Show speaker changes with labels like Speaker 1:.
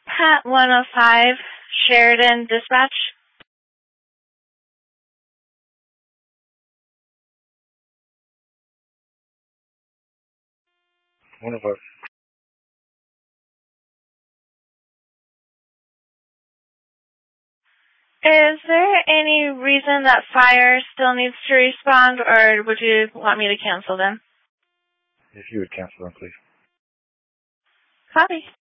Speaker 1: Pat 105, Sheridan Dispatch.
Speaker 2: One of us.
Speaker 1: Is there any reason that fire still needs to respond, or would you want me to cancel them?
Speaker 2: If you would cancel them, please.
Speaker 1: Copy.